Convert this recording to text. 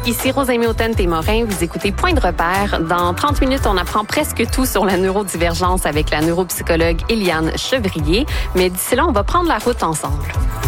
Ici Rosalie Autain-Témorin, vous écoutez Point de repère. Dans 30 minutes, on apprend presque tout sur la neurodivergence avec la neuropsychologue Éliane Chevrier. Mais d'ici là, on va prendre la route ensemble.